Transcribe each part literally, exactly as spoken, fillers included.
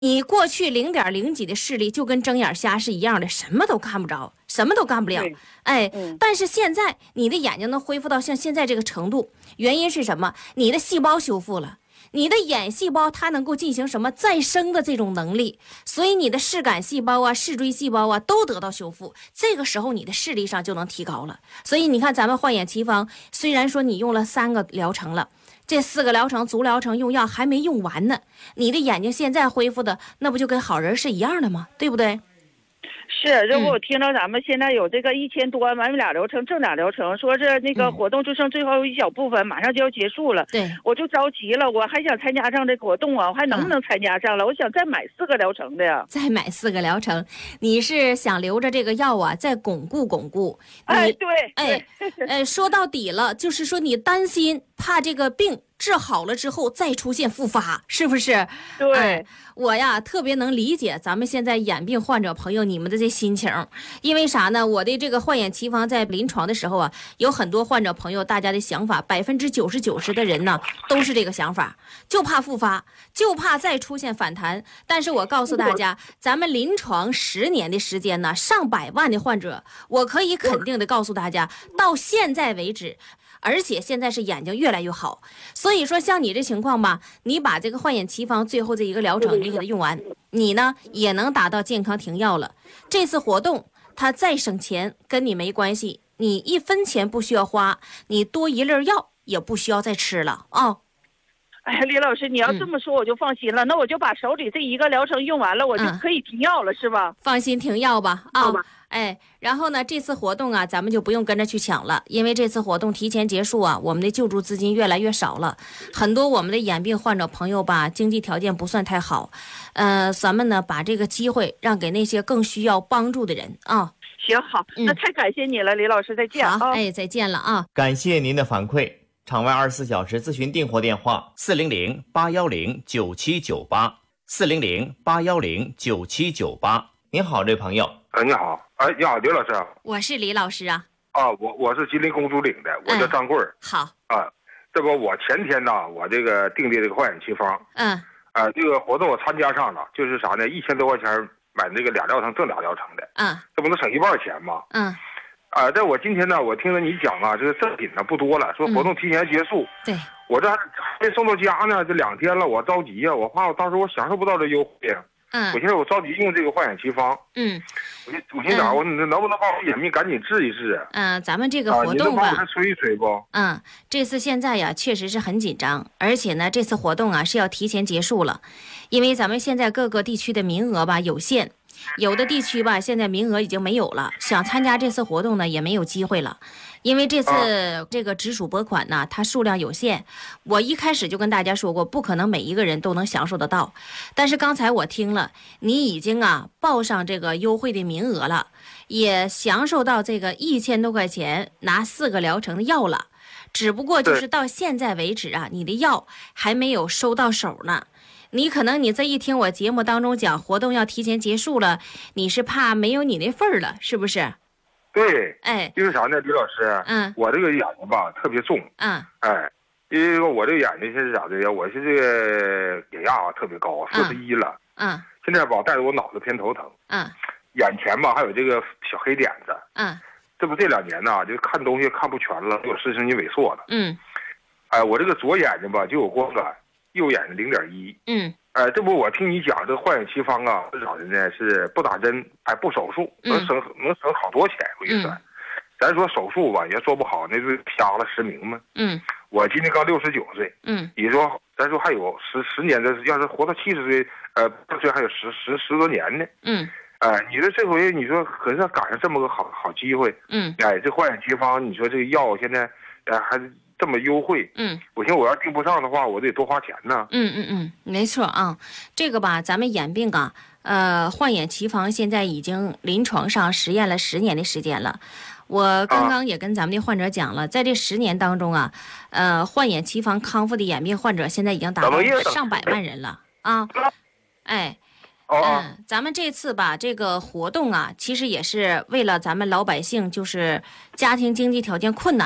你过去零点零几的视力就跟睁眼瞎是一样的，什么都看不着，什么都干不了。哎、嗯，但是现在你的眼睛能恢复到像现在这个程度，原因是什么？你的细胞修复了。你的眼细胞它能够进行什么再生的这种能力，所以你的视杆细胞啊、视锥细胞啊都得到修复，这个时候你的视力上就能提高了。所以你看咱们焕眼奇方，虽然说你用了三个疗程了，这四个疗程足疗程用药还没用完呢，你的眼睛现在恢复的那不就跟好人是一样的吗？对不对？ 是，这不我听到咱们现在有这个一千多完美俩疗程、正俩疗程，说是那个活动就剩最后一小部分，马上就要结束了。 对， 我就着急了，我还想参加上这活动啊，我还能不能参加上了？嗯、我想再买四个疗程的呀。 再买四个疗程，你是想留着这个药啊，再巩固巩固？ 哎，对， 哎，呃，说到底了，就是说你担心怕这个病治好了之后再出现复发，是不是？ 对、 哎，我呀特别能理解咱们现在眼病患者朋友你们的这心情，因为啥呢？我的这个焕眼奇方在临床的时候啊，有很多患者朋友，大家的想法百分之九十九十的人呢都是这个想法，就怕复发，就怕再出现反弹。但是我告诉大家，咱们临床十年的时间呢，上百万的患者，我可以肯定的告诉大家，到现在为止。而且现在是眼睛越来越好，所以说像你这情况吧，你把这个焕眼奇方最后这一个疗程你给它用完，你呢也能达到健康停药了。这次活动它再省钱跟你没关系，你一分钱不需要花，你多一粒药也不需要再吃了啊。哦， 哎，李老师，你要这么说我就放心了，嗯、那我就把手里这一个疗程用完了，我就可以停药了，嗯、是吧？ 放心停药吧，啊、哦。哎，然后呢，这次活动啊，咱们就不用跟着去抢了，因为这次活动提前结束啊，我们的救助资金越来越少了，很多我们的眼病患者朋友吧，经济条件不算太好，呃，咱们呢把这个机会让给那些更需要帮助的人啊。 行，好，嗯、那太感谢你了，李老师，再见。 好，哎，再见了啊！ 感谢您的反馈。场外二十四小时咨询订货电话：四零零八幺零九七九八，四零零八幺零九七九八。您好，这位朋友。 哎，你好，哎，你好，刘老师。 我是李老师啊。 啊，我我是吉林公主岭的，我叫张贵儿。 嗯、好。 啊，这不我前天呢，我这个订的这个焕眼奇方， 嗯， 啊，这个活动我参加上了，就是啥呢？一千多块钱买这个俩疗程正俩疗程的， 嗯， 这不能省一半钱吗？ 嗯。 啊，但我今天呢，我听了你讲啊，这个赠品呢不多了，说活动提前结束。 嗯、对。 我这还没送到家呢，这两天了，我着急呀、啊，我怕我到时候我享受不到这优惠呀。 嗯， 我现在我着急用这个焕眼奇方。 嗯， 我我寻思啥？我能不能把我眼病赶紧治一治？ 嗯、呃，咱们这个活动吧， 啊、你能帮我催一催不？ 嗯，这次现在呀，确实是很紧张，而且呢，这次活动啊是要提前结束了，因为咱们现在各个地区的名额吧有限，有的地区吧现在名额已经没有了，想参加这次活动呢也没有机会了。因为这次这个直属拨款呢，它数量有限，我一开始就跟大家说过，不可能每一个人都能享受得到。但是刚才我听了，你已经啊报上这个优惠的名额了，也享受到这个一千多块钱拿四个疗程的药了。只不过就是到现在为止啊，你的药还没有收到手呢。你可能你这一听我节目当中讲活动要提前结束了，你是怕没有你那份儿了，是不是？ 对， 哎， 因为啥呢，李老师？ 嗯， 我这个眼睛吧特别重， 嗯， 哎，因为我这个眼睛是咋的呀？我是这个血压啊特别高，四十一了， 嗯， 现在吧带着我脑子偏头疼， 嗯， 眼前吧还有这个小黑点子， 嗯， 这不这两年呢，就看东西看不全了，有视神经萎缩了， 嗯， 哎，我这个左眼睛吧就有光感，右眼睛零点一， 嗯。 哎，这不我听你讲这个焕眼奇方啊，是咋的呢？是不打针，哎，不手术，能省、嗯、能省好多钱。我跟你说，嗯、咱说手术吧，也做不好，那就瞎了失明嘛。 嗯， 我今年刚六十九岁。 嗯， 你说，咱说还有十十年的，要是活到七十岁，呃，八十岁还有十十十多年呢。 嗯， 哎，你说这回你说可是赶上这么个好好机会。 嗯， 哎，这焕眼奇方，你说这个药现在，呃，还是。这么优惠， 嗯， 我寻我要订不上的话，我得多花钱呢。 嗯嗯嗯，没错啊，这个吧，咱们眼病啊，呃，焕眼奇方现在已经临床上实验了十年的时间了。我刚刚也跟咱们的患者讲了，啊、在这十年当中啊，呃，焕眼奇方康复的眼病患者现在已经达到上百万人了啊。哎，嗯，咱们这次吧，这个活动啊，其实也是为了咱们老百姓，就是家庭经济条件困难的。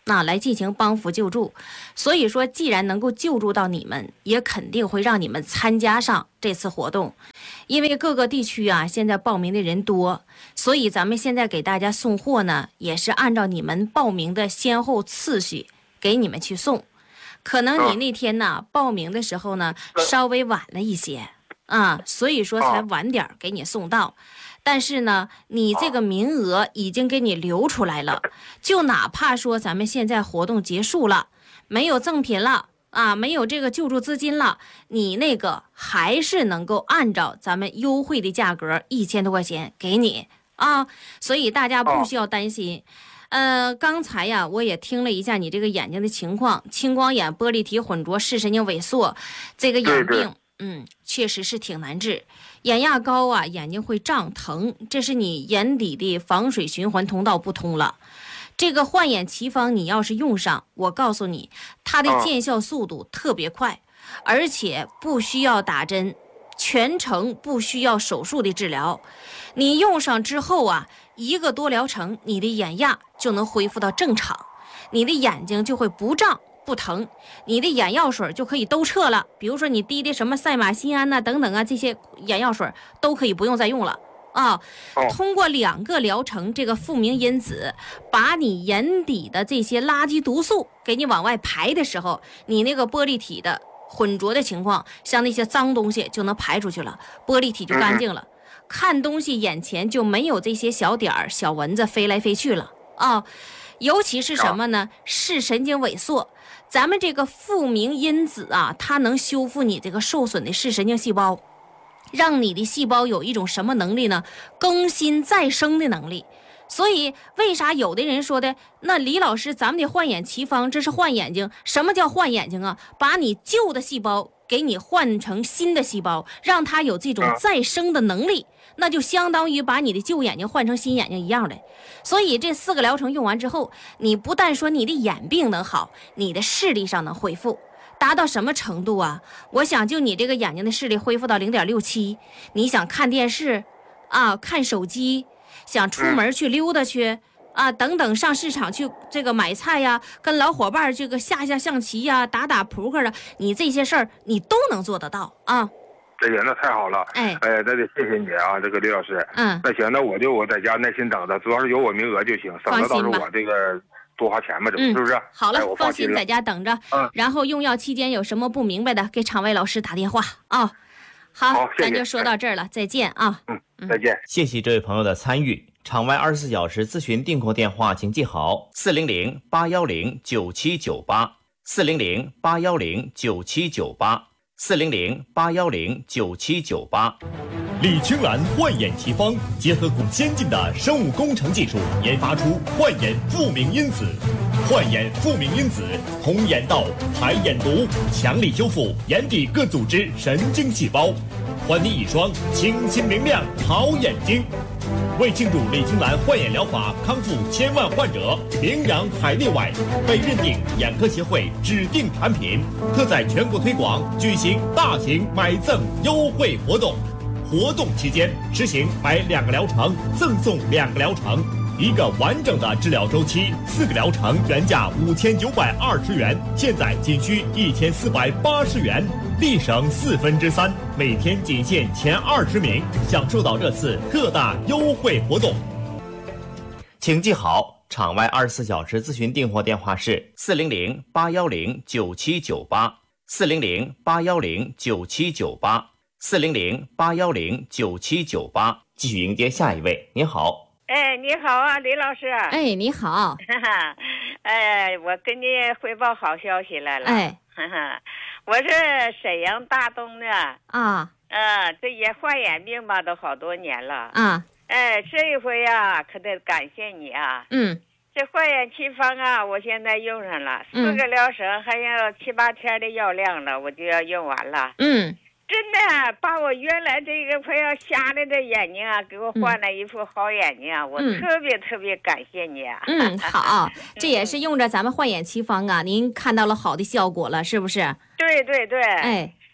那来进行帮扶救助。所以说既然能够救助到你们，也肯定会让你们参加上这次活动。因为各个地区啊现在报名的人多，所以咱们现在给大家送货呢，也是按照你们报名的先后次序给你们去送。可能你那天呢报名的时候呢稍微晚了一些啊，所以说才晚点给你送到。但是呢你这个名额已经给你留出来了，就哪怕说咱们现在活动结束了，没有赠品了啊，没有这个救助资金了，你那个还是能够按照咱们优惠的价格一千多块钱给你啊，所以大家不需要担心。呃，刚才呀，我也听了一下你这个眼睛的情况，青光眼、玻璃体混浊、视神经萎缩，这个眼病，嗯，确实是挺难治。眼压高啊，眼睛会胀疼，这是你眼底的防水循环通道不通了。这个焕眼奇方你要是用上，我告诉你，它的见效速度特别快，而且不需要打针，全程不需要手术的治疗。你用上之后啊，一个多疗程，你的眼压就能恢复到正常，你的眼睛就会不胀不疼，你的眼药水就可以都撤了。比如说你滴的什么赛马酰胺呐、等等啊，这些眼药水都可以不用再用了啊。通过两个疗程，这个复明因子把你眼底的这些垃圾毒素给你往外排的时候，你那个玻璃体的混浊的情况，像那些脏东西就能排出去了，玻璃体就干净了。看东西眼前就没有这些小点儿小蚊子飞来飞去了啊。尤其是什么呢？视神经萎缩，咱们这个复明因子啊，它能修复你这个受损的视神经细胞，让你的细胞有一种什么能力呢？更新再生的能力。所以为啥有的人说的，那李老师咱们得换眼奇方，这是换眼睛。什么叫换眼睛啊？把你旧的细胞给你换成新的细胞，让它有这种再生的能力，那就相当于把你的旧眼睛换成新眼睛一样的。所以这四个疗程用完之后，你不但说你的眼病能好，你的视力上能恢复，达到什么程度啊？我想就你这个眼睛的视力恢复到零点六七，你想看电视啊，看手机，想出门去溜达去啊，等等，上市场去这个买菜呀，跟老伙伴这个下下象棋呀，打打扑克啊，你这些事儿你都能做得到啊。 哎呀，那太好了！哎，哎，那得谢谢你啊，这个李老师。嗯，那行，那我就我在家耐心等着，主要是有我名额就行，省得到时候我这个多花钱嘛，这、嗯、是不是？ 好了， 哎、我放心在家等着。嗯，然后用药期间有什么不明白的，给场外老师打电话啊。好，好谢谢咱就说到这儿了，再见啊。 嗯，再见。 谢谢这位朋友的参与。场外二十四小时咨询订货电话，请记好：四零零八幺零九七九八，四零零八幺零九七九八。四零零八幺零九七九八， 李青兰焕眼奇方结合古先进的生物工程技术，研发出焕眼复明因子。焕眼复明因子通眼道、排眼毒，强力修复眼底各组织神经细胞，还你一双清新明亮好眼睛。为庆祝李青兰焕眼疗法康复千万患者，名扬海内外，被认定眼科协会指定产品，特在全国推广，举行大型买赠优惠活动。活动期间实行买两个疗程赠送两个疗程，一个完整的治疗周期，四个疗程原价五千九百二十元，现在仅需一千四百八十元，立省四分之三，每天仅限前二十名享受到这次特大优惠活动。 请记好，场外二十四小时咨询订货电话是四零零八幺零九七九八，四零零八幺零九七九八，四零零八幺零九七九八。继续迎接下一位，您好。 哎，你好啊，李老师。 哎，你好。 哈哈，哎，我跟你汇报好消息来了。 哎， 哈哈，我是沈阳大东的。 啊。 嗯，这也患眼病吧，都好多年了。 啊。 哎，这一回呀，可得感谢你啊。 嗯。 这焕眼奇方啊，我现在用上了，四个疗程，还有七八天的药量了，我就要用完了。 嗯。 真的把我原来这个快要瞎了的眼睛啊，给我换了一副好眼睛啊！嗯、我特别特别感谢你啊！ 嗯，好，这也是用着咱们焕眼奇方啊，您看到了好的效果了，是不是？ 对对对。 哎，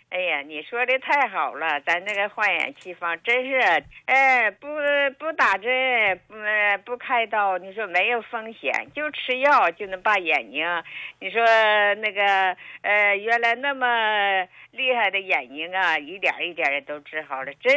哎呀，你说的太好了，咱这个换眼期方真是，哎，不不打针，不不开刀，你说没有风险，就吃药就能把眼睛，你说那个呃原来那么厉害的眼睛啊，一点一点的都治好了，真。